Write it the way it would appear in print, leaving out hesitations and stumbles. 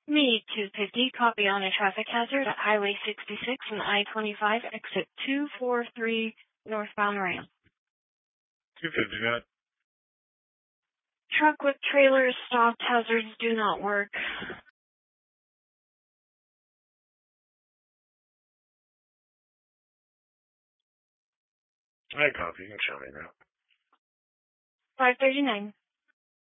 Me 250, copy on a traffic hazard at Highway 66 and I-25, exit 243, northbound ramp. 250, got it. Truck with trailers stopped, hazards do not work. I copy, you can show me now. 539.